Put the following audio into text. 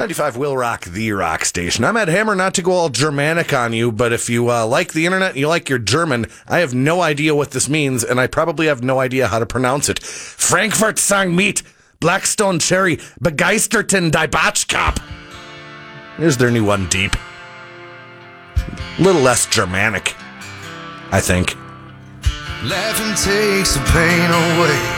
95 will rock, the rock station. I'm Ed Hammer, not to go all Germanic on you, but if you like the internet and you like your German, I have no idea what this means, and I probably have no idea how to pronounce it. Frankfurt Sang Meat, Blackstone Cherry, Begeisterten Die Batschkap. Here's their new one, Deep. A little less Germanic, I think. Laughing takes the pain away.